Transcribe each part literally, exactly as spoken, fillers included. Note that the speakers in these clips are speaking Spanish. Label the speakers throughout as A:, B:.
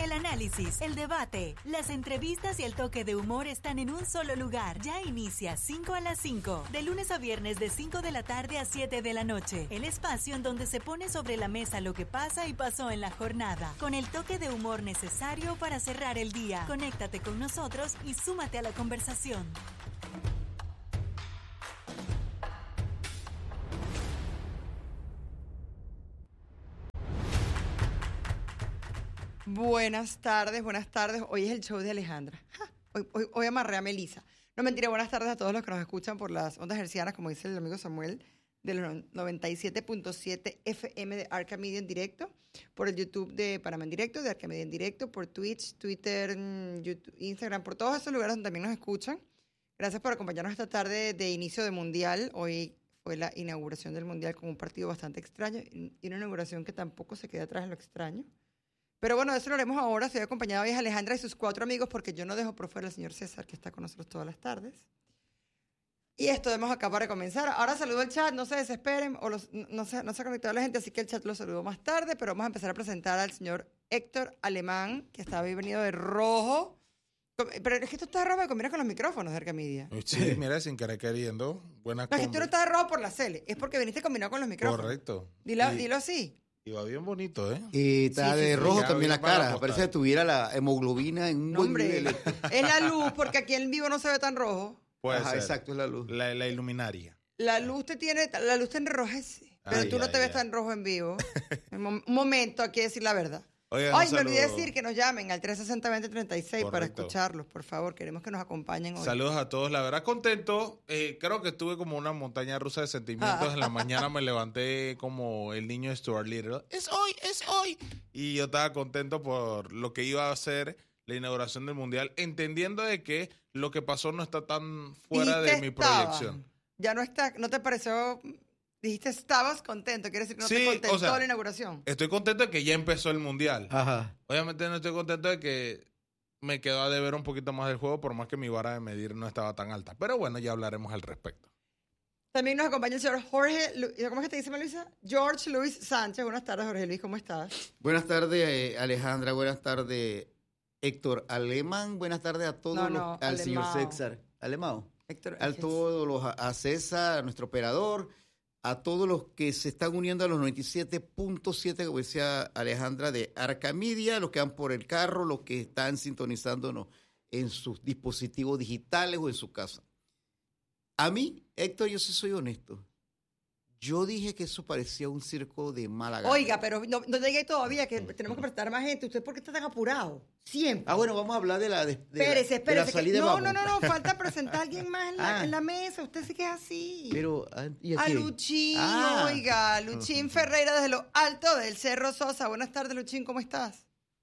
A: El análisis, el debate, las entrevistas y el toque de humor están en un solo lugar. Ya inicia cinco a las cinco, de lunes a viernes de cinco de la tarde a siete de la noche. El espacio en donde se pone sobre la mesa lo que pasa y pasó en la jornada, con el toque de humor necesario para cerrar el día. Conéctate con nosotros y súmate a la conversación.
B: Buenas tardes, buenas tardes. Hoy es el show de Alejandra. Ja, hoy, hoy, hoy amarré a Melissa. No, mentira, buenas tardes a todos los que nos escuchan por las ondas hercianas, como dice el amigo Samuel, de los noventa y siete punto siete F M de Arca Media en directo, por el YouTube de Panamá en directo, de Arca Media en directo, por Twitch, Twitter, YouTube, Instagram, por todos esos lugares donde también nos escuchan. Gracias por acompañarnos esta tarde de inicio de Mundial. Hoy fue la inauguración del Mundial con un partido bastante extraño y una inauguración que tampoco se queda atrás en lo extraño. Pero bueno, eso lo haremos ahora. Estoy acompañada hoy de Alejandra y sus cuatro amigos, porque yo no dejo por fuera al señor César, que está con nosotros todas las tardes. Y esto debemos acá para comenzar. Ahora saludo al chat, no se desesperen, o los, no, se, no se ha conectado la gente, así que el chat lo saludo más tarde, pero vamos a empezar a presentar al señor Héctor Alemán, que estaba venido de rojo. Pero es que tú estás de rojo y combinas con los micrófonos de Arca Media.
C: Sí, mira, sin querer queriendo. Buena
B: no, es que tú no estás de rojo por la Cele, es porque viniste combinado con los micrófonos.
C: Correcto.
B: Dilo,
C: y,
B: dilo así.
C: Y va bien bonito, ¿eh?
D: Y está sí, de sí, rojo sí, también la cara. La parece que tuviera la hemoglobina en un
B: no,
D: buen
B: hombre,
D: nivel.
B: Es la luz, porque aquí en vivo no se ve tan rojo.
C: Puede
D: Ajá,
C: ser.
D: Exacto, es la luz.
C: La, la iluminaria.
B: La luz te tiene, la luz te enrojece, pero ay, tú no ay, te ves ay. tan rojo en vivo. Un momento, hay que decir la verdad.
C: Oigan,
B: Ay, me olvidé decir que nos llamen al tres sesenta, veinte treinta y seis para escucharlos, por favor. Queremos que nos acompañen hoy.
C: Saludos a todos, la verdad contento. Eh, creo que estuve como una montaña rusa de sentimientos. En la mañana me levanté como el niño de Stuart Little. Es hoy, es hoy. Y yo estaba contento por lo que iba a ser la inauguración del Mundial, entendiendo de que lo que pasó no está tan fuera de mi proyección.
B: Ya no está, ¿no te pareció? Dijiste, estabas contento, quiere decir que no
C: sí,
B: te contentó
C: o sea,
B: la inauguración.
C: Estoy contento de que ya empezó el Mundial.
D: Ajá.
C: Obviamente no estoy contento de que me quedó a deber un poquito más del juego, por más que mi vara de medir no estaba tan alta. Pero bueno, ya hablaremos al respecto.
B: También nos acompaña el señor Jorge, ¿cómo es que te dice, Melissa? George Luis Sánchez. Buenas tardes, Jorge Luis, ¿cómo estás?
D: Buenas tardes, Alejandra. Buenas tardes, Héctor Alemán. Buenas tardes a todos,
B: no, no,
D: los, al
B: Alemao.
D: señor César. Alemán.
B: Héctor,
D: a todos los, a César, a nuestro operador, a todos los que se están uniendo a los noventa y siete punto siete, como decía Alejandra, de Arca Media, los que van por el carro, los que están sintonizándonos en sus dispositivos digitales o en su casa. A mí, Héctor, yo sí soy honesto. Yo dije que eso parecía un circo de mala gana.
B: Oiga, pero no, no llegué todavía, que tenemos que prestar más gente. ¿Usted por qué está tan apurado? Siempre.
D: Ah, bueno, vamos a hablar de la, de, de
B: espérese,
D: la,
B: espérese,
D: de la salida
B: que,
D: de
B: No,
D: Babu.
B: no, no, no, falta presentar a alguien más en la,
D: ah.
B: en la mesa. Usted sí que es así.
D: Pero, ¿y a,
B: a
D: quién?
B: Luchín,
D: ah.
B: oiga, Luchín Ferreira desde lo alto del Cerro Sosa. Buenas tardes, Luchín, ¿cómo estás?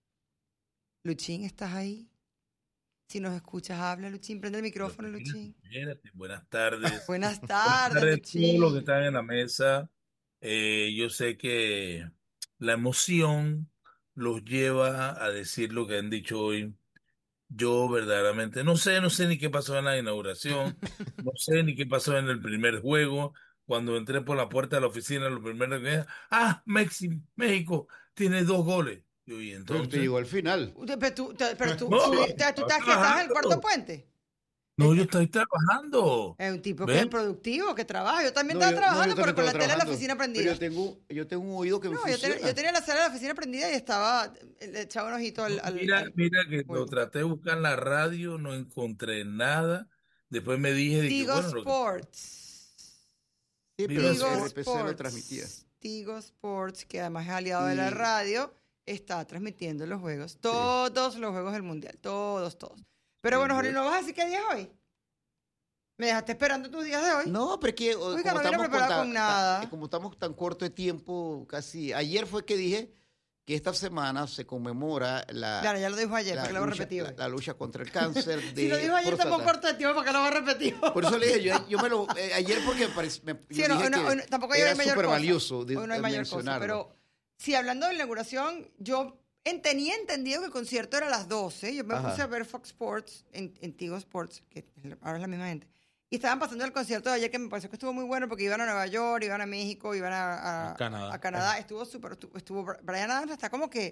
B: Luchín, ¿estás ahí? Si nos escuchas, habla, Luchín. Prende el micrófono,
E: Pero,
B: Luchín.
E: Espérate, buenas tardes.
B: Buenas tardes,
E: Buenas tardes
B: Luchín.
E: a todos los que están en la mesa. Eh, yo sé que la emoción los lleva a decir lo que han dicho hoy. Yo verdaderamente no sé, no sé ni qué pasó en la inauguración, no sé ni qué pasó en el primer juego. Cuando entré por la puerta de la oficina, lo primero que dije, ah, México, México tiene dos goles. Yo, y entonces...
D: Pero te llegó al final.
B: Pero tú, te, pero tú,
E: No,
B: tú, tú, tú estás, que estás en el cuarto puente.
E: No, yo estoy trabajando.
B: Es un tipo
E: ¿Ven?
B: que es productivo, que trabaja. Yo también
D: No,
B: estaba
D: yo-
B: trabajando,
D: no, yo
B: pero con la
D: también
B: tele de la
D: estaba
B: oficina
D: trabajando.
B: prendida.
D: Pero yo tengo, yo tengo un oído que me
B: No, yo,
D: funciona.
B: ten- yo tenía la sala de la oficina prendida y estaba, le echaba un ojito al... al-
E: Mira,
B: al-
E: mira que
B: juego.
E: lo traté de buscar en la radio, no encontré nada. Después me dije, de que,
B: Tigo
E: bueno, lo que-
B: Sports.
D: Sí,
E: Tigo
D: pero
B: Tigo
D: R P C lo
B: Sports.
D: transmitía.
B: Tigo Sports, que además es aliado de
D: Y-
B: la radio, está transmitiendo los juegos. Todos los juegos del Mundial. Todos, todos. Pero
D: Sí,
B: bueno, Jorge,
D: yo-
B: ¿no vas a decir qué día es hoy? ¿Me dejaste esperando tus días de hoy?
D: No, pero es que o-
B: Oiga, no viene preparado
D: tan-
B: con nada.
D: tan- como estamos tan corto de tiempo, casi. Ayer fue que dije que esta semana se conmemora la,
B: Claro, ya lo dijo ayer,
D: la,
B: ¿para qué lo voy a
D: lucha,
B: repetir
D: la,
B: hoy?
D: la lucha contra el cáncer de
B: Si lo dijo ayer,
D: próstata.
B: tampoco corto de tiempo, ¿para qué lo voy a repetir?
D: Por eso le dije, yo, yo me lo... eh, ayer porque me, parec- me
B: Sí,
D: yo
B: no,
D: dije
B: hoy no-
D: que
B: hoy no- tampoco hoy no
D: era
B: hay mayor
D: súper
B: cosa.
D: valioso de,
B: Hoy no hay
D: de
B: mayor cosa,
D: mencionarlo.
B: pero sí, hablando de la inauguración, yo en- tenía entendido que el concierto era a las doce. Yo me
D: Ajá.
B: puse a ver Fox Sports, en, en Tigo Sports, que ahora es la misma gente. Y estaban pasando el concierto de ayer, que me pareció que estuvo muy bueno, porque iban a Nueva York, iban a México, iban a, a-
C: A Canadá.
B: a Canadá. Estuvo súper, estuvo, estuvo Brian Adams, está como que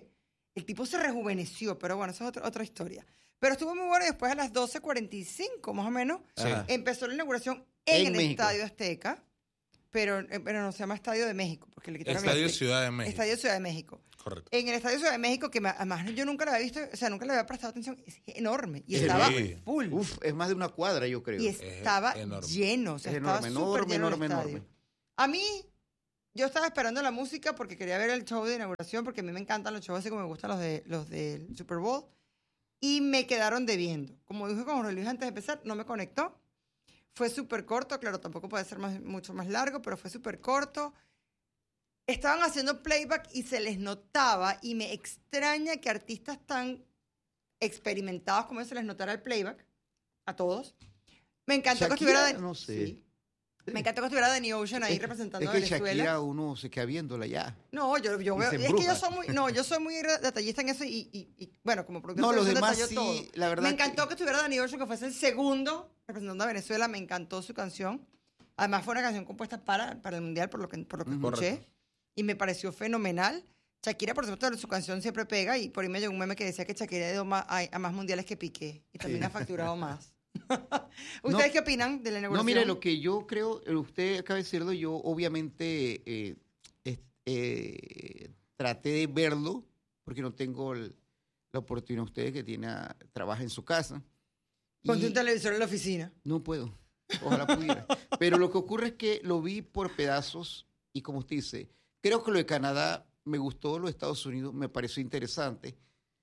B: El tipo se rejuveneció, pero bueno, esa es otra, otra historia. Pero estuvo muy bueno y después a las doce cuarenta y cinco, más o menos,
C: Sí.
B: empezó la inauguración en,
D: En
B: el
D: México.
B: Estadio Azteca, pero, eh, pero no se llama Estadio de México, porque le quitaron el
C: Estadio
B: Azteca.
C: Ciudad de México.
B: Estadio Ciudad de México.
C: Correcto.
B: En el Estadio Ciudad de México, que me- además yo nunca lo había visto, o sea, nunca le había prestado atención, es enorme. Y
D: Es
B: estaba
C: enorme.
B: full.
D: Uf, es más de una cuadra, yo creo.
B: y estaba
C: enorme.
B: lleno, o sea,
D: Es
B: estaba
D: enorme,
B: súper
D: enorme,
B: lleno el
D: enorme,
B: estadio.
D: enorme.
B: A mí, yo estaba esperando la música porque quería ver el show de inauguración, porque a mí me encantan los shows así como me gustan los de los del Super Bowl. Y me quedaron debiendo. Como dije con Jorge Luis antes de empezar, no me conectó. Fue súper corto, claro, tampoco puede ser más, mucho más largo, pero fue súper corto. Estaban haciendo playback y se les notaba, y me extraña que artistas tan experimentados como se les notara el playback, a todos. Me encantó que
D: Shakira,
B: estuviera...
D: no sé.
B: Sí. Me encantó que estuviera Danny Ocean ahí
D: Es-
B: representando
D: es
B: a
D: que
B: Venezuela.
D: Shakira uno se queda viéndola ya.
B: No, yo, yo
D: Y
B: veo,
D: se
B: es que
D: embruja.
B: yo soy muy, no, yo soy muy detallista en eso y, y, y, bueno, como productor
D: No, los
B: de
D: demás
B: detalló
D: sí,
B: todo.
D: la verdad
B: Me encantó
D: que-
B: que... estuviera Danny Ocean, que fuese el segundo representando a Venezuela, me encantó su canción. Además fue una canción compuesta para, para el Mundial, por lo que, por lo que
D: Ujú.
B: escuché,
C: Correcto.
B: y me pareció fenomenal. Shakira, por supuesto, su canción siempre pega, y por ahí me llegó un meme que decía que Shakira ha ido más- a, a más mundiales que Piqué, y también
D: Sí.
B: ha facturado más. ¿Ustedes
D: No,
B: qué opinan de la
D: No,
B: inauguración?
D: mire, lo que yo creo, eh, usted acaba de decirlo, yo obviamente eh, es- eh, traté de verlo, porque no tengo el- la oportunidad, usted que tiene, a- trabaja en su casa.
B: Ponte
D: y
B: un televisor en la oficina.
D: no puedo, ojalá pudiera. Pero lo que ocurre es que lo vi por pedazos y como usted dice, creo que lo de Canadá me gustó, lo de Estados Unidos me pareció interesante.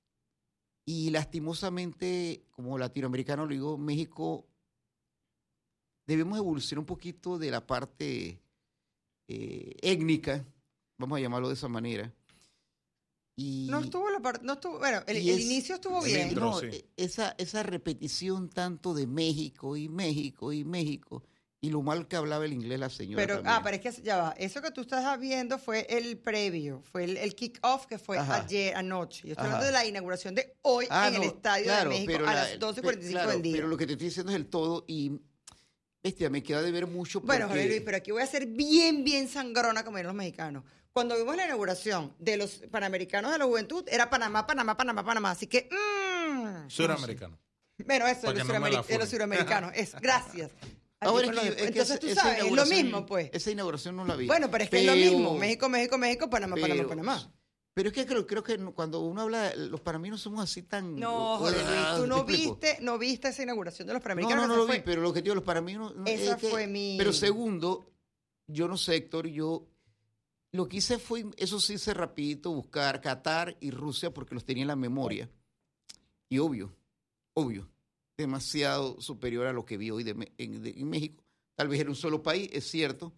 D: Y lastimosamente, como latinoamericano lo digo, México debemos evolucionar un poquito de la parte eh, étnica, vamos a llamarlo de esa manera. Y,
B: No estuvo la parte, no estuvo, bueno, el,
D: y
B: el
D: es-
B: inicio estuvo
C: el
B: bien.
C: intro.
D: no,
C: sí.
D: e- esa, esa repetición tanto de México y México y México, y lo mal que hablaba el inglés la señora
B: Pero,
D: también.
B: ah, pero es que ya va. Eso que tú estás viendo fue el previo, fue el, el kick-off que fue
D: Ajá.
B: ayer anoche. Yo estoy
D: Ajá.
B: hablando de la inauguración de hoy
D: Ah,
B: en el
D: no,
B: Estadio
D: claro,
B: de México
D: pero
B: a
D: la-
B: las doce
D: pe-
B: cuarenta y cinco
D: claro,
B: del día.
D: Pero lo que te estoy diciendo es el todo y, bestia, me queda de ver mucho
B: Bueno,
D: porque...
B: Jorge Luis, pero aquí voy a ser bien, bien sangrona como eran los mexicanos. Cuando vimos la inauguración de los Panamericanos de la Juventud, era Panamá, Panamá, Panamá, Panamá. Así que, mmm,
C: Suramericano.
B: bueno, eso, de
C: Para
B: los,
C: que no me la
B: surameric- de los
C: funen.
B: suramericanos. Es, gracias. Así
D: Ahora
B: con
D: es que,
B: los de-
D: es que
B: Entonces
D: esa-
B: tú
D: esa
B: sabes, es lo
D: inauguración-
B: mismo, pues.
D: Esa inauguración no la vi.
B: Bueno, pero es que es lo mismo. México, México, México, Panamá, Panamá,
D: pero-
B: Panamá.
D: Pero es que creo, creo que no- cuando uno habla, los panameños somos así tan...
B: No, Jorge
D: ah,
B: Luis, tú
D: ¿te
B: no
D: explico?
B: viste, no viste esa inauguración de los
D: No,
B: Panamericanos.
D: no, no
B: esa
D: lo
B: fue-
D: vi, pero lo que digo, los panameños... no,
B: Esa
D: es que-
B: fue mi-
D: Pero segundo, yo no sé, Héctor, yo... Lo que hice fue, eso sí hice rapidito, buscar Qatar y Rusia porque los tenía en la memoria. Y obvio, obvio, demasiado superior a lo que vi hoy de Me- en, de- en México. Tal vez era un solo país, es cierto,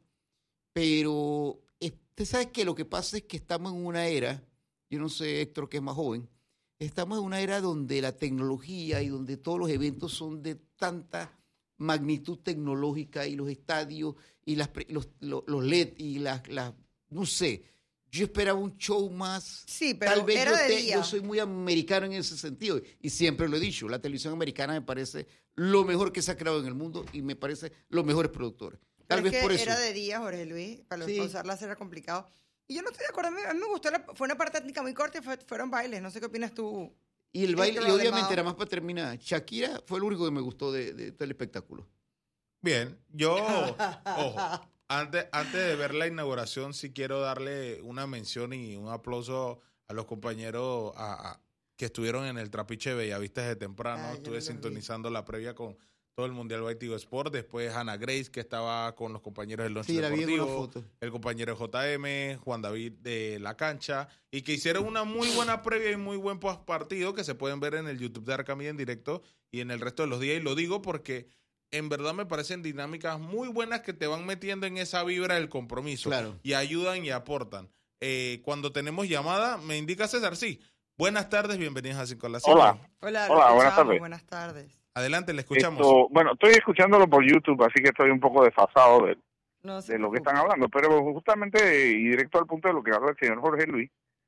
D: pero eh, usted sabe que lo que pasa es que estamos en una era, yo no sé, Héctor, que es más joven, estamos en una era donde la tecnología y donde todos los eventos son de tanta magnitud tecnológica y los estadios y las, pre- los, los, los L E D y las, las, no sé, yo esperaba un show más.
B: Sí, pero
D: Tal vez
B: era
D: yo,
B: de
D: te-
B: día.
D: yo soy muy americano en ese sentido y siempre lo he dicho, la televisión americana me parece lo mejor que se ha creado en el mundo y me parece los mejores productores. Tal
B: Pero
D: vez
B: es que
D: por eso.
B: era de día, Jorge Luis, para
D: Sí.
B: los pausarlas era complicado. Y yo no estoy de acuerdo, a mí, a mí me gustó, la- fue una parte técnica muy corta y fue- fueron bailes, no sé qué opinas tú.
D: Y el baile,
B: Héctor
D: y obviamente
B: Alemão.
D: era más para terminar. Shakira fue lo único que me gustó de, de todo el espectáculo.
C: Bien, yo, ojo, antes, antes de ver la inauguración, sí quiero darle una mención y un aplauso a los compañeros a- a- que estuvieron en el Trapiche Bellavista desde temprano.
B: Ah, yo
C: Estuve
B: no lo vi.
C: sintonizando la previa con todo el Mundial Baitigo Sport. Después Ana Grace, que estaba con los compañeros del Lunch
D: Sí, la vi en una
C: Deportivo.
D: foto.
C: El compañero J M, Juan David de La Cancha, y que hicieron una muy buena previa y muy buen partido que se pueden ver en el YouTube de Arca Media en directo y en el resto de los días. Y lo digo porque en verdad me parecen dinámicas muy buenas que te van metiendo en esa vibra del compromiso.
D: Claro.
C: Y ayudan y aportan. Eh, cuando tenemos llamada, me indica César, sí. Buenas tardes, bienvenidos a cinco a las cinco.
F: Hola.
B: Hola, lo
F: Hola, buenas
B: escuchamos,
F: tardes.
B: Buenas tardes.
C: Adelante, le escuchamos.
F: Esto, bueno, estoy escuchándolo por YouTube, así que estoy un poco desfasado de,
B: No se
F: de lo que
B: preocupe.
F: están hablando, pero justamente y directo al punto de lo que habla el señor Jorge Luis,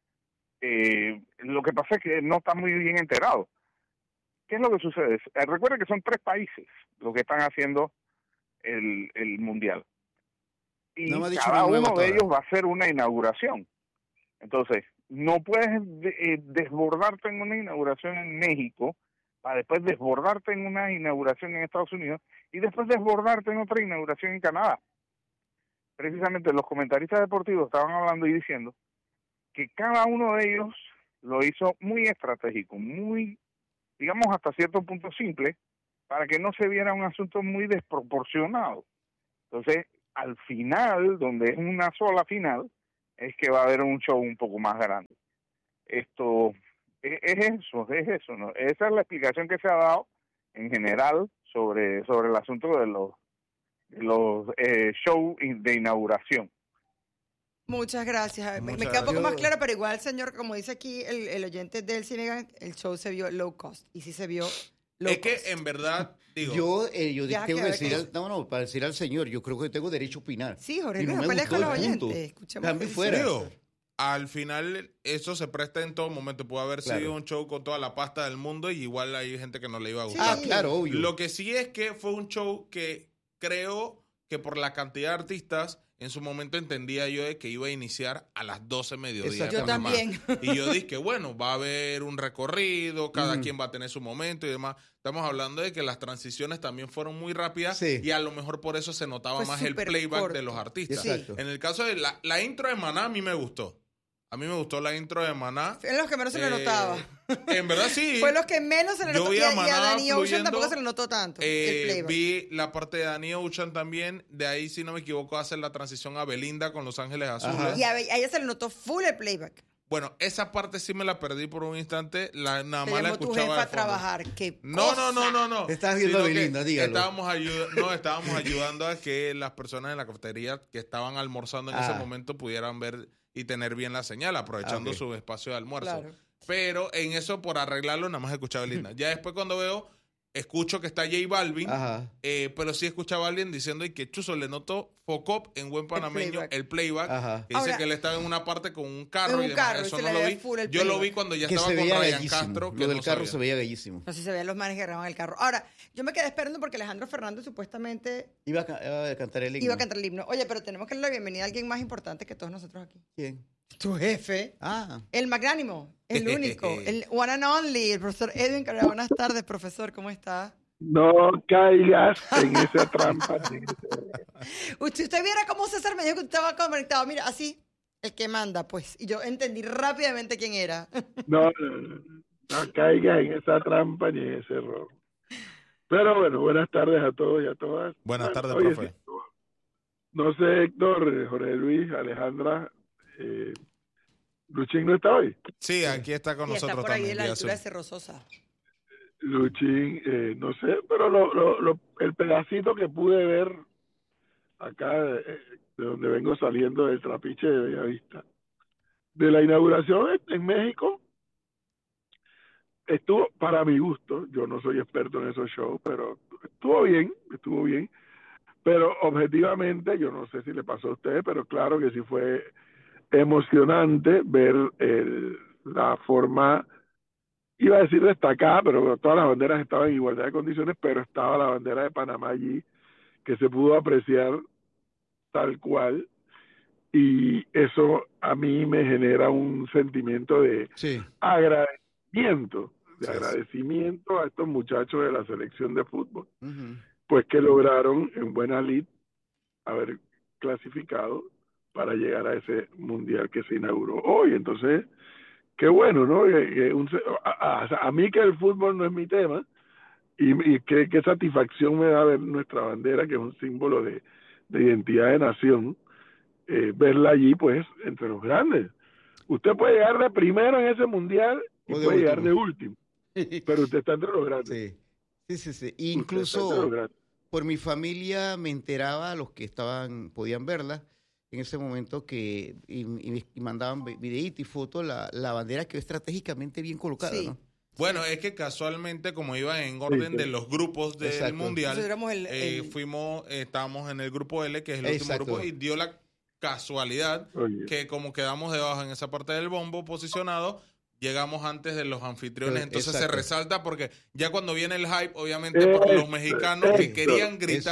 F: eh, lo que pasa es que no está muy bien enterado. ¿Qué es lo que sucede? Eh, recuerden que son tres países los que están haciendo el, el mundial. Y
D: No me ha dicho
F: cada
D: ni nueva
F: uno de
D: todavía.
F: ellos va a hacer una inauguración. Entonces, no puedes de, eh, desbordarte en una inauguración en México para después desbordarte en una inauguración en Estados Unidos y después desbordarte en otra inauguración en Canadá. Precisamente los comentaristas deportivos estaban hablando y diciendo que cada uno de ellos lo hizo muy estratégico, muy, digamos, hasta cierto punto simple, para que no se viera un asunto muy desproporcionado. Entonces, al final, donde es una sola final, es que va a haber un show un poco más grande. Esto es, es eso, es eso, ¿no? Esa es la explicación que se ha dado en general sobre, sobre el asunto de los, de los eh, shows de inauguración.
B: Muchas gracias.
C: Muchas
B: me queda un poco
D: gracias.
B: más claro, pero igual, señor, como dice aquí el, el oyente del cine, el show se vio low cost. Y sí se vio low
C: Es que
B: cost.
C: en verdad, digo,
D: Yo, eh, yo
B: Ya,
D: tengo
B: que
D: que
B: a ver
D: decir,
B: qué-
D: al, no, no, para decir al señor, yo creo que tengo derecho a opinar.
B: Sí, Jorge
D: Y no
B: Luis,
D: me
B: no pelees con
D: gustó
B: los
D: el punto.
B: oyentes. Escuchemos
D: Cambie
B: qué dice.
D: fuera.
C: digo, al final eso se presta en todo momento. Puede haber
D: Claro.
C: sido un show con toda la pasta del mundo y igual hay gente que no le iba a
B: Sí.
C: gustar.
D: Ah, claro, obvio.
C: Lo que sí es que fue un show que creo que por la cantidad de artistas, en su momento entendía yo de que iba a iniciar a las doce mediodía.
D: Exacto.
B: Yo
C: nada más.
B: también.
C: Y yo dije, bueno, va a haber un recorrido, cada
D: Mm.
C: quien va a tener su momento y demás. Estamos hablando de que las transiciones también fueron muy rápidas
D: Sí.
C: y a lo mejor por eso se notaba
B: Fue
C: más el
B: súper
C: playback
B: corto.
C: de los artistas.
D: Exacto.
C: En el caso de la, la intro de Maná, a mí me gustó. A mí me gustó la intro de Maná.
B: Fue los que menos se le
C: Eh,
B: notaba.
C: En verdad sí.
B: Fue los que menos se le
C: Yo
B: notó.
C: vi
B: Y
C: a
B: a, y a
C: Maná
B: Danny Ocean
C: fluyendo,
B: tampoco se le notó tanto. el
C: Eh,
B: playback.
C: vi la parte de Danny Ocean también. De ahí, si no me equivoco, hacer la transición a Belinda con Los Ángeles Azules.
D: Ajá.
B: Y a, a ella se le notó full el playback.
C: Bueno, esa parte sí me la perdí por un instante. La, nada
B: Te
C: más la
B: llamó tu
C: escuchaba
B: jefa
C: de
B: a
C: fondo.
B: trabajar. Qué
C: No, no, no,
B: cosa.
C: no, no.
D: Estabas viendo a
C: Sino que
D: Belinda, dígalo.
C: Estábamos, ayuda- no, estábamos ayudando a que las personas en la cafetería que estaban almorzando en
D: Ah.
C: ese momento pudieran ver y tener bien la señal, aprovechando
D: Ah, ok.
C: su espacio de almuerzo.
B: Claro.
C: Pero en eso, por arreglarlo, nada más escuchaba Belinda. Ya después cuando veo, escucho que está J Balvin,
D: Ajá.
C: eh, pero sí escuchaba a alguien diciendo y que Chuzo le notó Focop en buen panameño
B: playback.
C: el playback.
D: Ajá.
C: Que dice
B: Ahora-
C: que él estaba en una parte con un carro
B: En un
C: y demás.
B: carro, y
C: Eso
B: se
C: no
B: le
C: lo
B: veía
C: vi.
B: full el
C: Yo lo
B: playback.
C: vi cuando ya
D: Que
C: estaba
D: se
C: con
D: veía
C: Ryan
D: bellísimo.
C: Castro. Que
D: Lo del
C: no
D: carro
C: sabía.
D: se veía bellísimo.
B: No sé si se veían los manes que grababan el carro. Ahora, yo me quedé esperando porque Alejandro Fernández supuestamente
D: Iba a, ca- iba a cantar el himno.
B: iba a cantar el himno. Oye, pero tenemos que darle la bienvenida a alguien más importante que todos nosotros aquí.
D: ¿Quién?
B: Tu jefe.
D: Ah.
B: El magnánimo, el único, el one and only, el profesor Edwin Carrera. Buenas tardes, profesor, ¿cómo está?
G: No caigas en esa trampa.
B: Usted, usted viera cómo César me dijo que usted estaba conectado. Mira, así, el que manda, pues. Y yo entendí rápidamente quién era.
G: No, no, no, no caigas en esa trampa ni en ese error. Pero bueno, buenas tardes a todos y a todas.
C: Buenas
G: Bueno,
C: tardes,
G: oye,
C: profe.
G: sí, no sé, Héctor, Jorge Luis, Alejandra, eh, Luchín no está hoy.
C: Sí, aquí está con
B: Y está
C: nosotros
B: por ahí
C: también.
B: en la
C: vía
B: altura de
C: Zoom.
B: Cerro Sosa.
G: Luchín, eh, no sé, pero lo, lo, lo- el pedacito que pude ver acá, eh, de donde vengo saliendo del trapiche de Bellavista, de la inauguración en- en México, estuvo para mi gusto. Yo no soy experto en esos shows, pero estuvo bien, estuvo bien. Pero objetivamente, yo no sé si le pasó a ustedes, pero claro que sí fue emocionante ver el, la forma, iba a decir destacada, pero todas las banderas estaban en igualdad de condiciones, pero estaba la bandera de Panamá allí, que se pudo apreciar tal cual, y eso a mí me genera un sentimiento de
D: Sí.
G: agradecimiento, de
C: Sí, sí.
G: agradecimiento a estos muchachos de la selección de fútbol,
D: Ujú.
G: pues que lograron en buena lid haber clasificado para llegar a ese mundial que se inauguró hoy. Entonces, qué bueno, ¿no? Que- que un se- a, a- a mí que el fútbol no es mi tema, y, y qué, qué satisfacción me da ver nuestra bandera, que es un símbolo de, de identidad de nación, eh, verla allí, pues, entre los grandes. Usted puede llegar de primero en ese mundial y
D: O de
G: puede llegar
D: último.
G: de último, pero usted está entre los grandes.
D: Sí. Sí, sí, sí.
G: Usted está entre
D: Incluso
G: los grandes.
D: por mi familia me enteraba, los que estaban, podían verla en ese momento, que y, y- y mandaban vi- videitos y fotos, la, la bandera quedó estratégicamente bien colocada,
B: Sí.
D: ¿no?
C: Bueno, es que casualmente, como iba en orden
G: sí.
C: de los grupos del
D: Exacto.
C: mundial,
B: Nosotros éramos el-
C: eh,
B: el-
C: fuimos, eh, estábamos en el grupo L, que es el
D: Exacto.
C: último grupo, y dio la casualidad
G: Oye.
C: que como quedamos debajo en esa parte del bombo posicionado, llegamos antes de los anfitriones,
D: Eh,
C: entonces
D: exacto.
C: se resalta porque ya cuando viene el hype, obviamente por
G: Eso,
C: los mexicanos que
G: eso,
C: querían gritar,
D: eso.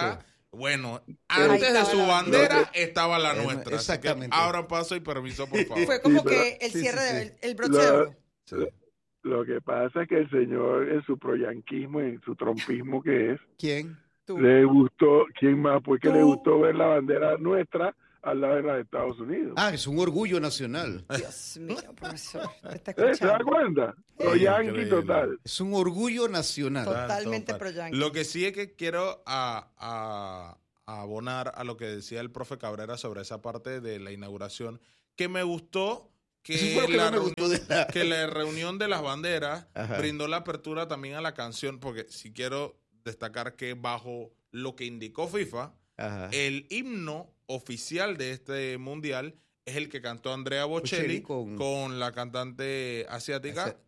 C: Bueno, antes
B: Ahí
C: de
B: estaba
C: su
B: la
C: bandera
D: bandera.
C: estaba la
D: Eh,
C: nuestra.
D: exactamente.
C: Así que abran paso y permiso, por favor.
B: Fue como
G: Sí, pero-
B: que el
D: sí,
B: cierre,
D: sí,
B: de-
D: sí.
B: el broche de
G: Lo-
B: oro.
C: Sí.
G: Lo que pasa es que el señor, en su proyanquismo, en su trompismo que es,
D: ¿Quién?
B: Tú.
G: le gustó, ¿quién más? Pues que
B: Tú.
G: le gustó ver la bandera nuestra al lado de la de Estados Unidos.
D: Ah, es un orgullo nacional.
B: Dios mío, profesor. Te está
G: ¿Eh? ¿Se da
B: escuchando.
G: cuenta? Pro yanqui
C: Increíble.
G: total.
D: Es un orgullo nacional.
B: Total. Totalmente
C: Tanto,
B: pro yankee.
C: Lo que sí es que quiero a, a- a abonar a lo que decía el profe Cabrera sobre esa parte de la inauguración, que me gustó
D: Eso
C: que,
D: fue lo que
C: la,
D: más me
C: reunión,
D: gustó de la-
C: que la reunión de las banderas
D: Ajá.
C: brindó la apertura también a la canción, porque si quiero destacar que bajo lo que indicó FIFA,
D: Ajá.
C: el himno oficial de este mundial es el que cantó Andrea Bocelli,
D: Bocelli con-
C: con... la cantante asiática
D: Asia-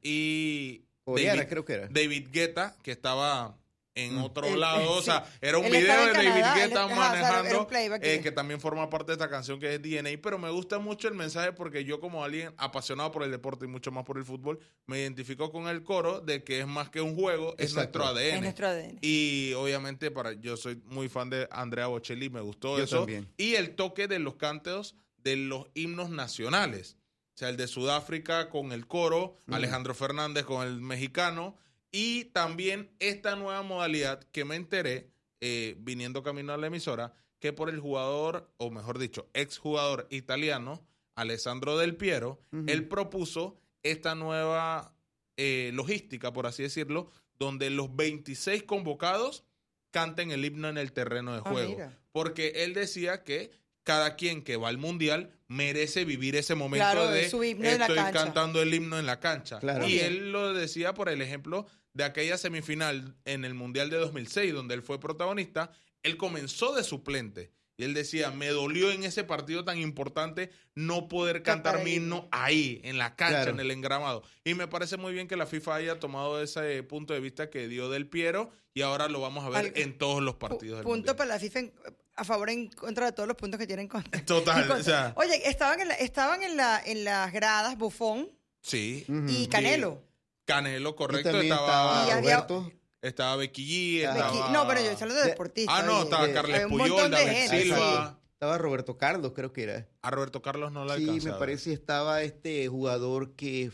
C: y
D: Coreana,
C: David,
D: creo que era.
C: David Guetta, que estaba en
D: Mm.
C: otro
B: Él-
C: lado.
B: él-
C: O sea,
B: sí.
C: era un
B: Él
C: video
B: estaba
C: de
B: en
C: David
B: Canadá, él-
C: Guetta
B: ajá, o sea, era un
C: manejando,
B: playback
C: eh,
B: que-
C: que también forma parte de esta canción que es D N A. Pero me gusta mucho el mensaje porque yo, como alguien apasionado por el deporte y mucho más por el fútbol, me identifico con el coro de que es más que un juego, es
D: Exacto.
C: nuestro A D N.
B: Es nuestro A D N.
C: Y obviamente para yo soy muy fan de Andrea Bocelli, me gustó
D: Yo
C: eso.
D: también.
C: Y el toque de los cantos de los himnos nacionales. O sea, el de Sudáfrica con el coro,
D: Mm.
C: Alejandro Fernández con el mexicano. Y también esta nueva modalidad que me enteré, eh, viniendo camino a la emisora, que por el jugador, o mejor dicho, exjugador italiano, Alessandro Del Piero,
D: Ujú.
C: él propuso esta nueva eh, logística, por así decirlo, donde los veintiséis convocados canten el himno en el terreno de
B: Ah,
C: juego.
B: mira.
C: Porque él decía que cada quien que va al mundial merece vivir ese momento
B: Claro,
C: de
B: de su himno en la
C: estoy
B: cancha.
C: cantando el himno en la cancha.
D: Claro.
C: Y
B: Bien.
C: él lo decía por el ejemplo de aquella semifinal en el Mundial de dos mil seis, donde él fue protagonista. Él comenzó de suplente. Y él decía, me dolió en ese partido tan importante no poder
B: Cantar
C: cantar
B: el
C: mi
B: himno.
C: himno ahí, en la cancha,
D: Claro.
C: en el engramado. Y me parece muy bien que la FIFA haya tomado ese punto de vista que dio Del Piero y ahora lo vamos a ver
B: Al-
C: en todos los
B: Pu-
C: partidos del
B: punto
C: Mundial.
B: para la FIFA en- a favor en contra de todos los puntos que tienen en contra.
C: Total,
B: En contra.
C: o sea.
B: Oye, estaban en, la- estaban en, la, en las gradas Buffon
C: Sí.
D: Ujú.
B: y Canelo.
C: Canelo,
D: Y
C: correcto.
D: también
C: Estaba,
B: Y había-
D: Roberto.
C: estaba Becky G,
D: Ah.
C: estaba...
B: Becky- No, pero yo estoy hablando de
D: De-
B: deportistas.
C: Ah, no,
B: oye.
C: estaba
D: de-
C: Carles
B: Hay un
C: Puyol,
B: montón de
C: David
B: gente,
C: Silva.
D: Estaba Roberto Carlos, creo que era.
C: A Roberto Carlos no la
D: Sí,
C: alcanza.
D: me parece estaba este jugador que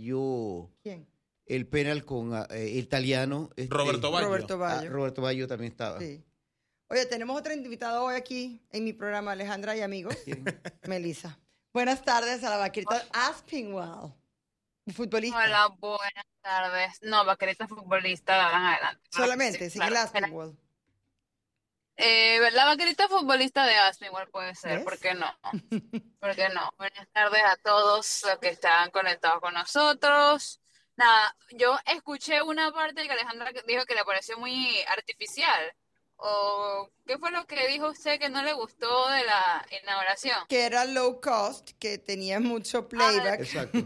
D: falló
B: ¿Quién?
D: el penal con ah, eh, el italiano. este,
C: Roberto Baggio.
B: Roberto
D: ah,
B: Baggio.
D: Roberto Baggio también estaba.
B: Sí. Oye, tenemos otra invitada hoy aquí en mi programa, Alejandra y amigos. Melissa. Buenas tardes a la vaquerita Aspinwall, futbolista.
H: Hola, buenas tardes. No, vaquerita futbolista de ahora en adelante. Claro que
B: Solamente,
H: sí,
B: sin el
H: claro.
B: Aspinwall.
H: Eh, la vaquerita futbolista de Aspinwall puede ser,
B: ¿Ves?
H: ¿por qué no? ¿Por qué no? Buenas tardes a todos los que están conectados con nosotros. Nada, yo escuché una parte que Alejandra dijo que le pareció muy artificial. ¿O qué fue lo que dijo usted que no le gustó de la inauguración?
B: Que era low cost, que tenía mucho playback.
D: Exacto.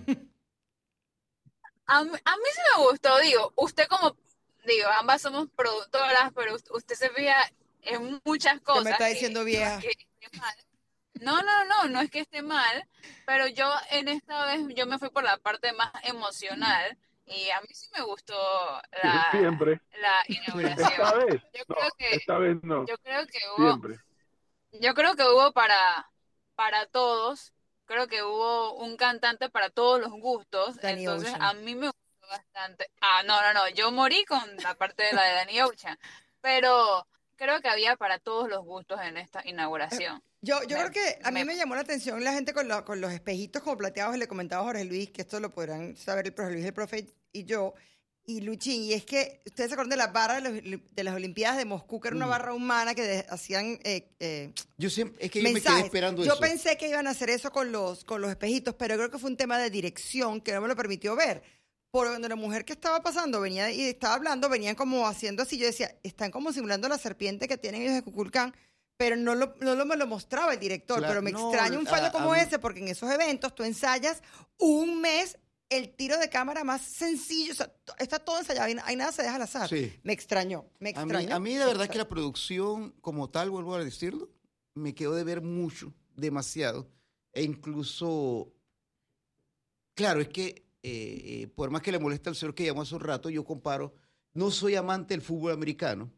H: A, mí- a mí sí me gustó, digo, usted como, digo, ambas somos productoras, pero us- usted se fija en muchas cosas.
B: me está
H: que-
B: diciendo
H: no es
B: vieja.
H: que esté mal. No, no, no, no es que esté mal, pero yo en esta vez yo me fui por la parte más emocional y a mí sí me gustó la,
G: Siempre.
H: la
G: Esta
H: inauguración.
G: vez.
H: Yo
G: No,
H: creo que,
G: esta vez no.
H: yo creo que hubo,
G: Siempre.
H: yo creo que hubo para, para todos, creo que hubo un cantante para todos los gustos,
B: Danny
H: entonces
B: Ocean.
H: a mí me gustó bastante. Ah, no, no, no, yo morí con la parte de la de Danny Ocean, pero creo que había para todos los gustos en esta inauguración.
B: Yo, yo
H: Me-
B: creo que a mí
H: me-
B: me llamó la atención la gente con, lo- con los espejitos como plateados, y le comentaba a Jorge Luis, que esto lo podrán saber el profe Luis, el profe y yo, y Luchín, y es que ustedes se acuerdan de la barra de, los- de las Olimpiadas de Moscú, que era una
D: Mm.
B: barra humana que de- hacían eh, eh,
D: Yo siempre, es que yo me
B: mensajes.
D: quedé esperando
B: Yo
D: eso.
B: pensé que iban a hacer eso con los, con los espejitos, pero creo que fue un tema de dirección que no me lo permitió ver. Por cuando la mujer que estaba pasando venía y estaba hablando, venían como haciendo así. Yo decía, están como simulando la serpiente que tienen ellos de Kukulcán, pero no lo, no lo me lo mostraba el director.
D: Claro,
B: pero me
D: no,
B: extraña un fallo
D: a-
B: como
D: a mí-
B: ese, porque en esos eventos tú ensayas un mes el tiro de cámara más sencillo. O sea, t- está todo ensayado, hay, hay nada se deja al azar.
D: Sí.
B: Me extrañó, me
D: A mí,
B: extrañó.
D: a mí la verdad que la producción como tal, vuelvo a decirlo, me quedó de ver mucho, demasiado. E incluso, claro, es que eh, eh, por más que le molesta al señor que llamó hace un rato, yo comparo, no soy amante del fútbol americano,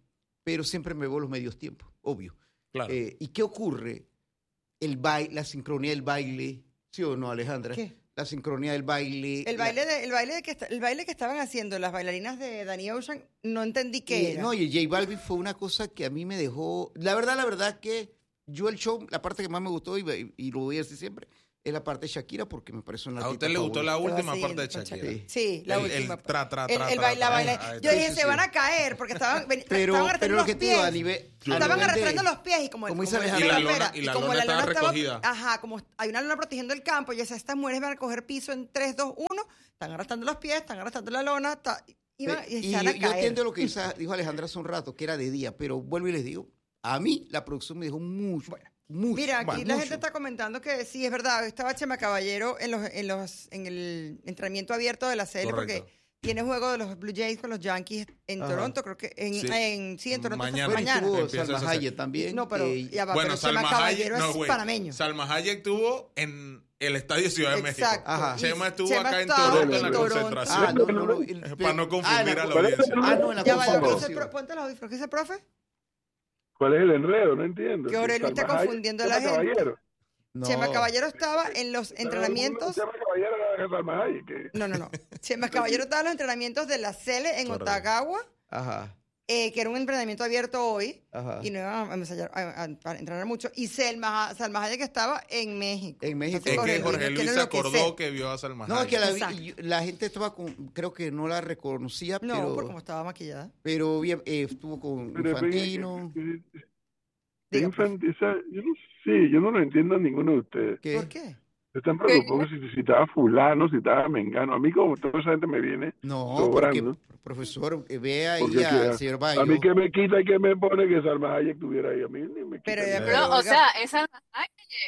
D: pero siempre me veo los medios tiempos, obvio.
C: Claro.
D: Eh, ¿Y qué ocurre? El baile, la sincronía del baile, ¿sí o no, Alejandra?
B: ¿Qué?
D: La sincronía del baile.
B: El
D: la-
B: baile, de, el, baile de que esta- el baile que estaban haciendo las bailarinas de Danny Ocean, no entendí qué
D: y,
B: era.
D: No, y J Balvin fue una cosa que a mí me dejó... La verdad, la verdad que yo el show, la parte que más me gustó, y, y lo voy a decir siempre, es la parte de Shakira, porque me parece una
C: ¿A
D: artista
C: usted le gustó la
D: favorita.
B: Te va
C: última parte de
B: siguiendo con
C: Shakira?
B: Sí, la
C: El-
B: última.
C: el tra, tra,
B: El-
C: tra,
B: el
C: tra,
B: baila,
C: tra.
B: baila.
C: Ahí
B: Yo
C: está.
B: dije,
D: Sí,
B: se
D: sí.
B: van a caer porque estaban, ven-
D: Pero,
B: estaban
D: pero
B: arrastrando
D: lo
B: los
D: que te
B: pies.
D: digo, a nivel... a
B: Estaban
D: nivel de-
B: arrastrando los pies y como,
D: como dice
B: como
D: Alejandra.
C: Y la
B: espera,
C: lona- y la
B: como
C: lona estaba
B: estaba-
C: recogida.
B: Ajá, como hay una lona protegiendo el campo y esas estas mujeres van a coger piso en tres, dos, uno, están arrastrando los pies, están arrastrando la lona, ta- iban- y,
D: y
B: se van a
D: yo, yo
B: caer.
D: entiendo lo que dice- dijo Alejandra hace un rato, que era de día, pero vuelvo y les digo, a mí la producción me dejó mucho, mucho.
B: Mira, aquí
D: bueno,
B: la
D: mucho.
B: gente está comentando que sí, es verdad, estaba Chema Caballero en los, en los, en el entrenamiento abierto de la C L
C: Correcto.
B: porque tiene juego de los Blue Jays con los Yankees en
D: Ajá.
B: Toronto, creo que en,
C: Sí.
B: en, sí, en Toronto
C: Mañana.
B: fue
D: Bueno,
B: mañana.
D: estuvo
C: Empieza
D: Salma
C: esa serie.
D: Hayek también.
B: No, pero
D: eh,
B: ya va,
C: Bueno,
B: pero Chema
C: Salma
B: Caballero
C: Hayek, no,
B: es
C: güey.
B: panameño.
C: Salma Hayek estuvo en el Estadio Ciudad de México.
B: Exacto.
D: Ajá.
C: Chema estuvo
B: Chema
C: acá en
B: estaba
C: Toronto en la
B: en Toronto.
C: concentración.
D: Ah, no, no, no. el-
C: Es para no confundir
D: ah, la-
C: a la audiencia.
D: Ah, no, en la
B: Ya va, ya va, ¿qué dice el
D: concentración.
B: pro- ponte los audífonos. ¿Qué dice el profe?
G: ¿Cuál es el enredo? No entiendo.
B: Que Aurelio está
G: Salma Hayek,
B: confundiendo a la
G: Chema
B: gente.
G: Caballero.
D: No.
B: Chema Caballero estaba en los entrenamientos.
G: Chema Caballero era Salma Hayek, que-
B: No, no, no. Chema Caballero estaba en los entrenamientos de la C L en
C: Correcto.
B: Otagawa,
D: Ajá,
B: eh, que era un entrenamiento abierto hoy.
D: ajá.
B: Y no iban a, ensayar- a- a- a entrenar mucho. Y Selma, Salma Hayek estaba en México.
D: En México.
C: Es
B: Entonces,
C: que Jorge
B: Luis
C: Luis
B: quiere
C: se
B: enloquecer.
C: acordó que vio a Salma
D: No, es
C: Hayek.
D: que la,
B: Exacto.
D: vi- la gente estaba con, creo que no la reconocía,
B: No,
D: pero,
B: porque como estaba maquillada.
D: pero bien, eh, estuvo con
G: Pero,
D: Infantino.
G: eh, eh,
B: Diga,
G: Infant- esa- yo no sé, yo no lo entiendo a ninguno de ustedes.
D: ¿Qué?
B: ¿Por qué?
G: Están preocupados si, si estaba fulano, si estaba mengano. A mí como toda esa gente me viene
D: No,
G: sobrando.
D: porque, profesor, eh, ve ahí
G: Porque
D: al
G: que-
D: señor
G: a
D: Bayo.
G: mí que me quita y que me pone que Salma Hayek estuviera ahí. A mí ni me quita.
B: Pero
G: ni
B: ya-
G: me
B: pero-
G: pone.
H: No, o
B: oiga.
H: sea, esa ay,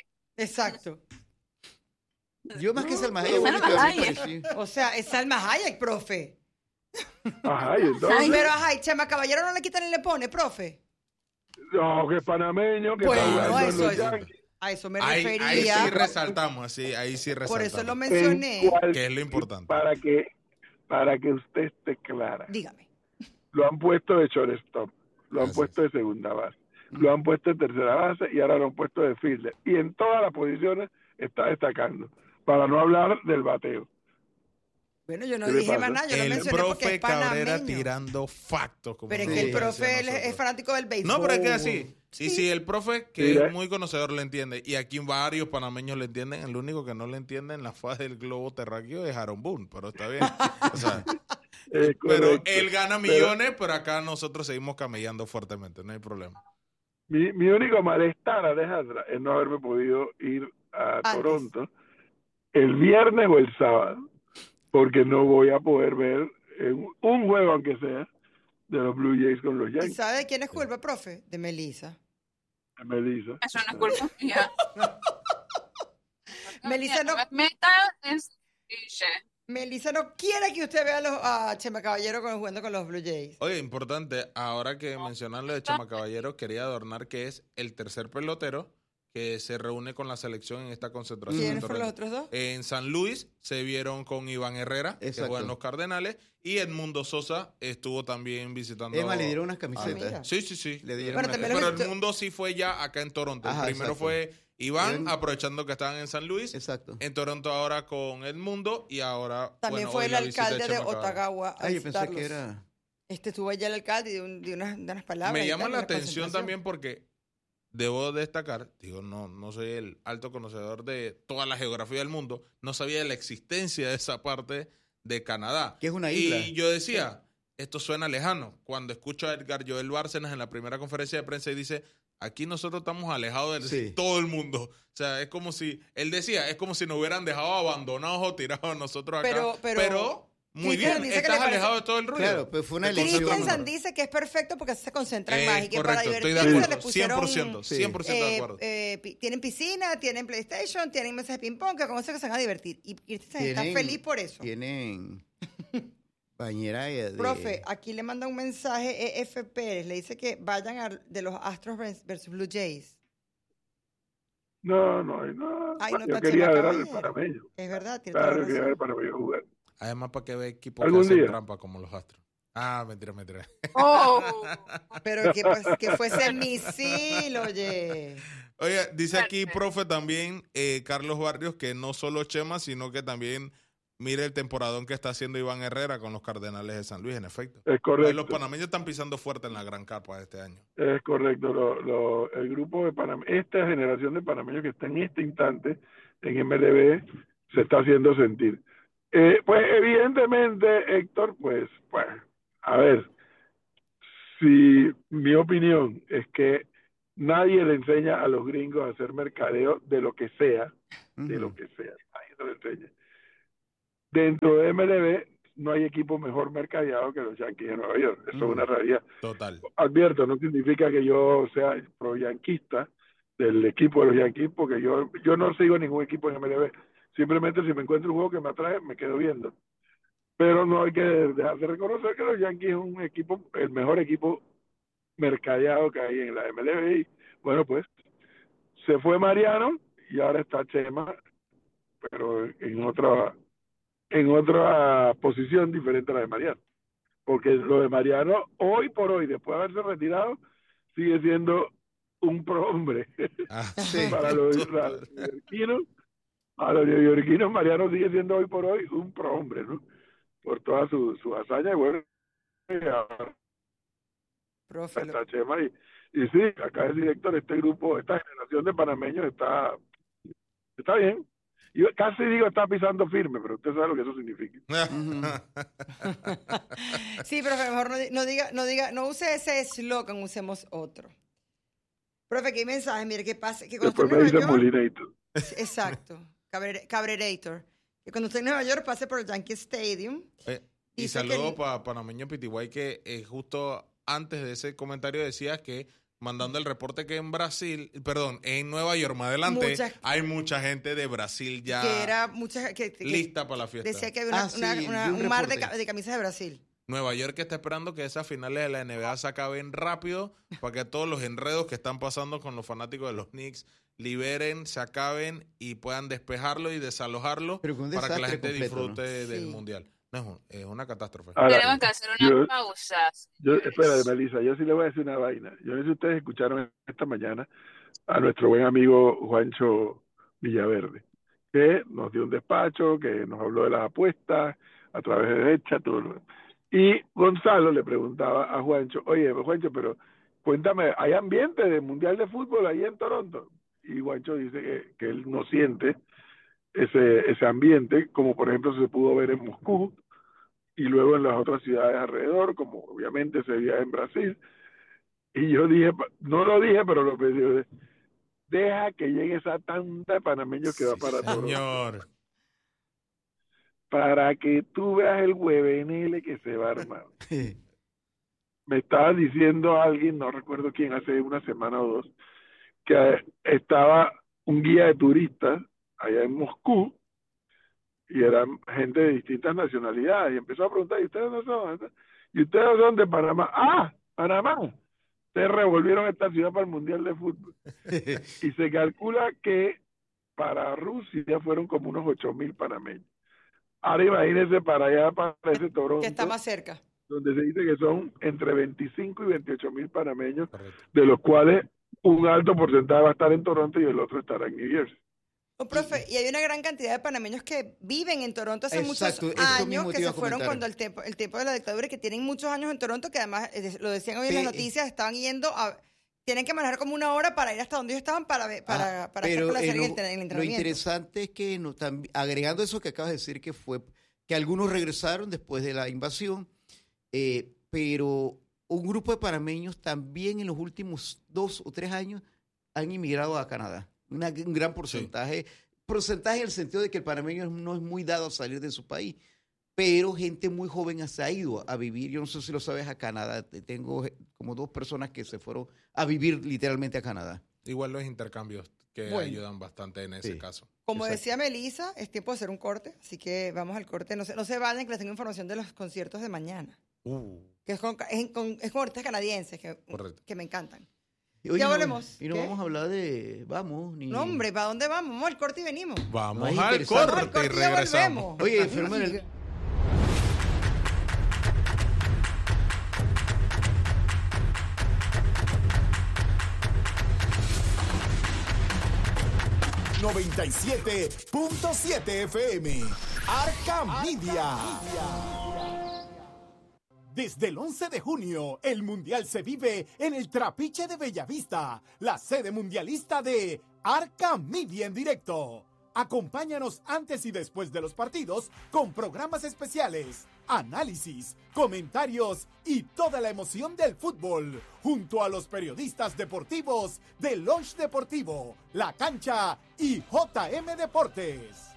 B: Exacto.
D: Yo más que Salma Hayek,
H: Salma
D: único que me
H: Hayek.
D: pareció-
B: O sea, es Salma Hayek, profe.
G: Ajá, y entonces,
B: Pero, ajá, y Chema Caballero no le quita ni le pone, profe.
G: no, que es panameño, que
B: Bueno,
G: está jugando en
B: eso
G: los
B: es.
G: Yankees.
B: A eso me
C: Ahí,
B: refería.
C: ahí sí resaltamos, así, ahí sí resaltamos.
B: Por eso lo
G: En
B: mencioné.
G: cual-
C: Que es lo importante.
G: Para que, para que usted esté clara.
B: Dígame.
G: Lo han puesto de shortstop, lo han
C: Así
G: puesto de segunda base, lo han puesto de tercera base y ahora lo han puesto de fielder. Y en todas las posiciones está destacando. Para no hablar del bateo.
B: Bueno, yo no
G: ¿Qué le
B: dije
G: pasa?
B: más nada, yo lo
C: El
B: mencioné porque
C: profe
B: es
C: Cabrera
B: panameño.
C: tirando factos. Como
B: Pero es
C: nos
B: que el
C: gusta
B: profe
C: decir a
B: él es,
C: nosotros.
B: es fanático del béisbol.
C: No, pero es que así.
B: Sí.
C: Y si el profe, que
G: Mira.
C: es muy conocedor, le entiende, y aquí varios panameños le entienden, el único que no le entiende en la faz del globo terráqueo es Aaron Boone, pero está bien. O sea,
G: Es
C: pero
G: correcto.
C: él gana
G: Pero
C: millones, pero acá nosotros seguimos camellando fuertemente, no hay problema.
G: mi, mi único malestar, Alejandra, es no haberme podido ir a
B: Antes.
G: Toronto el viernes o el sábado, porque no voy a poder ver eh, un- un juego, aunque sea, de los Blue Jays con los
B: ¿Y
G: Yankees.
B: sabe de quién es culpa, profe? De Melissa.
G: Melissa.
H: eso no es culpa mía.
B: Melissa no,
H: me meta en su cliché.
B: Melissa no quiere que usted vea a, los, a Chema Caballero con, jugando con los Blue Jays.
C: Oye, importante, ahora que mencionan lo de Chema Caballero, quería adornar que es el tercer pelotero que se reúne con la selección en esta concentración. en
B: ¿Quiénes fueron los
C: Toronto.
B: otros dos?
C: En San Luis se vieron con Iván Herrera, que
D: Exacto.
C: juega en los Cardenales, y Edmundo Sosa estuvo también visitando.
D: Emma, le dieron unas
B: Ah,
D: camisetas.
B: mira.
C: Sí, sí, sí.
D: Le dieron
B: Bueno,
D: unas
B: también lo
C: Pero
B: visto-
C: el mundo sí fue ya acá en Toronto.
D: Ajá,
C: el primero
D: exacto.
C: fue Iván,
D: Iván.
C: aprovechando que estaban en San Luis.
D: Exacto.
C: En Toronto ahora con Edmundo y ahora.
B: También
C: bueno,
B: fue
C: hoy
B: el
C: la visita
B: alcalde de
C: Chema Caballero.
B: Otagawa. a
D: Ay, yo pensé
B: visitarlos.
D: que era...
B: Este estuvo allá el alcalde de, un- de unas, de unas palabras.
C: Me
B: y
C: llama
B: tal,
C: la
B: en
C: atención
B: concentración.
C: también porque debo destacar, digo, no, no soy el alto conocedor de toda la geografía del mundo, no sabía de la existencia de esa parte de Canadá.
D: Que es una isla.
C: Y yo decía, esto suena lejano. Cuando escucho a Edgar Joel Bárcenas en la primera conferencia de prensa y dice, aquí nosotros estamos alejados de
D: Sí.
C: todo el mundo. O sea, es como si, él decía, es como si nos hubieran dejado abandonados o tirados a nosotros acá.
B: Pero- pero-
C: muy
B: Christian
C: bien,
B: dice que
C: estás
B: le parece-
C: alejado de todo el ruido.
D: Claro, pues fue una
C: De todo el
D: elección.
C: mundo.
B: Christensen dice que es perfecto porque así se concentran
C: Eh,
B: más y que para
C: correcto, estoy de
B: divertirse
C: acuerdo.
B: le pusieron...
C: cien por ciento,
D: Sí.
C: cien por ciento de
B: eh,
C: acuerdo.
B: eh, pi- tienen piscina, tienen PlayStation, tienen mesas de ping-pong, que con eso que se van a divertir. Y Christensen está
D: Tienen-
B: feliz por eso.
D: Tienen bañera de...
B: Profe, aquí le manda un mensaje E F Pérez, le dice que vayan a, de los Astros vers- versus Blue Jays.
G: No, no, no.
B: Ay, no
G: Yo
B: está
G: quería
B: Chema
G: ver al
B: Caballero.
G: panameño.
B: Es verdad, tiene toda
G: Claro,
B: la
G: quería ver
B: razón.
G: al panameño jugar.
C: Además, para que vea equipos que
G: ¿Algún
C: hacen
G: día?
C: trampa como los Astros. Ah, mentira, mentira.
H: Oh.
B: Pero que, pues, que fuese el misil, oye.
C: Oye, dice aquí, profe, también eh, Carlos Barrios, que no solo Chema, sino que también mire el temporadón que está haciendo Iván Herrera con los Cardenales de San Luis, en efecto.
G: Es correcto.
C: Los panameños están pisando fuerte en la gran capa este año.
G: Es correcto. Lo, lo, el grupo de panameños, esta generación de panameños que está en este instante en M L B se está haciendo sentir. Eh, pues evidentemente, Héctor, pues, pues, a ver, si mi opinión es que nadie le enseña a los gringos a hacer mercadeo de lo que sea, uh-huh. de lo que sea, nadie se lo enseña. Dentro de M L B no hay equipo mejor mercadeado que los Yankees de Nueva York, eso uh-huh. es una realidad.
C: Total.
G: Advierto, no significa que yo sea pro-yanquista del equipo de los Yankees, porque yo, yo no sigo ningún equipo en M L B. Simplemente si me encuentro un juego que me atrae, me quedo viendo. Pero no hay que dejar de reconocer que los Yankees es un equipo, el mejor equipo mercadeado que hay en la M L B. Y bueno, pues se fue Mariano y ahora está Chema, pero en otra en otra posición diferente a la de Mariano. Porque lo de Mariano, hoy por hoy, después de haberse retirado, sigue siendo un prohombre.
C: Ah, sí.
G: Para los neoyorquinos, a los neoyorquinos, Mariano sigue siendo hoy por hoy un prohombre, ¿no? Por toda su, su hazaña. Y bueno,
B: Profe,
G: está Chema. Y, y sí, acá el director, este grupo, esta generación de panameños está, está bien. Yo casi digo está pisando firme, pero usted sabe lo que eso significa.
B: Sí, pero mejor no, no diga, no diga, no use ese eslogan, usemos otro. Profe, ¿qué mensaje? Mire, ¿qué pasa? Que
G: Después me dice Molinator.
B: Exacto, Cabre, Cabrerator. Que cuando usted en Nueva York pase por el Yankee Stadium.
C: Eh, y saludo que... para Panameño Pitiguay, que eh, justo antes de ese comentario decías que mandando el reporte que en Brasil, perdón, en Nueva York, más adelante, mucha, hay mucha gente de Brasil ya
B: que era mucha, que, que,
C: lista para la fiesta.
B: Decía que había una,
D: ah, sí,
B: una, una, un,
D: un
B: mar de, de camisas de Brasil.
C: Nueva York está esperando que esas finales de la N B A se acaben rápido para que todos los enredos que están pasando con los fanáticos de los Knicks liberen, se acaben y puedan despejarlo y desalojarlo para que la gente
D: completo,
C: disfrute
D: ¿no?
C: del
B: Sí.
C: Mundial. No, es, un, es una catástrofe.
G: Ahora,
H: Tenemos que hacer una
G: yo,
H: pausa.
G: Yo, espera, Melissa, yo sí le voy a decir una vaina. Yo no sé si ustedes escucharon esta mañana a nuestro buen amigo Juancho Villaverde, que nos dio un despacho, que nos habló de las apuestas a través de derecha, todo lo... Y Gonzalo le preguntaba a Juancho, oye, Juancho, pero cuéntame, ¿hay ambiente de Mundial de Fútbol ahí en Toronto? Y Juancho dice que, que él no siente ese, ese ambiente, como por ejemplo se pudo ver en Moscú, y luego en las otras ciudades alrededor, como obviamente se veía en Brasil. Y yo dije, no lo dije, pero lo pedí, deja que llegue esa tanta de panameños que va para
C: sí,
G: Toronto.
C: Señor.
G: Para que tú veas el huevenele que se va a armar. Me estaba diciendo alguien, no recuerdo quién, hace una semana o dos, que estaba un guía de turistas allá en Moscú, y eran gente de distintas nacionalidades, y empezó a preguntar, ¿y ustedes no son? ¿Y ustedes no son de Panamá? ¡Ah! ¡Panamá! Ustedes revolvieron esta ciudad para el Mundial de Fútbol. Y se calcula que para Rusia fueron como unos ocho mil panameños. Ahora imagínense para allá, para ese Toronto,
B: que está más cerca,
G: donde se dice que son entre veinticinco y veintiocho mil panameños,
C: Correcto.
G: de los cuales un alto porcentaje va a estar en Toronto y el otro estará en New Jersey.
B: Oh, profe, y hay una gran cantidad de panameños que viven en Toronto hace
D: Exacto,
B: muchos
D: eso
B: años,
D: mismo
B: que
D: te iba
B: se
D: a
B: fueron
D: comentar.
B: cuando el tiempo, el tiempo de la dictadura, y que tienen muchos años en Toronto, que además, eh, lo decían hoy en
D: Pe-
B: las noticias, estaban yendo a... Tienen que manejar como una hora para ir hasta donde ellos estaban para, ver- para,
D: Ah,
B: para hacer
D: pero
B: placer
D: eh,
B: en
D: lo,
B: el, en el
D: lo
B: entrenamiento.
D: interesante es que no, tambi- agregando eso que acabas de decir, que fue que algunos regresaron después de la invasión, eh, pero un grupo de panameños también en los últimos dos o tres años han inmigrado a Canadá. Una- un gran porcentaje, porcentaje en el sentido de que el panameño no es muy dado a salir de su país, pero gente muy joven se ha ido a vivir, yo no sé si lo sabes, a Canadá. Tengo como dos personas que se fueron a vivir literalmente a Canadá.
C: Igual los intercambios que
B: Bueno.
C: ayudan bastante en ese
D: Sí.
C: caso.
B: Como
D: Exacto.
B: decía Melissa, es tiempo de hacer un corte, así que vamos al corte. No se, no se vayan, que les tengo información de los conciertos de mañana,
C: Uh,
B: que es con, es con, es con artistas canadienses, que,
C: Correcto.
B: que me encantan.
D: Y, oye,
B: Ya
D: no-
B: volvemos.
D: Y no
B: ¿Qué?
D: vamos a hablar de, vamos, ni...
B: No, hombre, ¿para dónde vamos? Vamos al corte y venimos.
C: vamos
D: No, es
C: al
D: interesante.
B: Vamos al
C: corte y
B: corte y ya
C: regresamos.
B: volvemos.
D: Oye, Fernando, el-
I: noventa y siete punto siete F M. Arca Media. Desde el once de junio, el Mundial se vive en el Trapiche de Bellavista, la sede mundialista de Arca Media en directo. Acompáñanos antes y después de los partidos con programas especiales, análisis, comentarios y toda la emoción del fútbol, junto a los periodistas deportivos de Lunch Deportivo, La Cancha y J M Deportes.